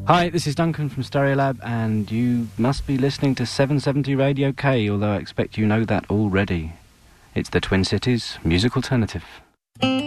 Hi, this is Duncan from Stereolab, and you must be listening to 770 Radio K, although I expect you know that already. It's the Twin Cities Music Alternative.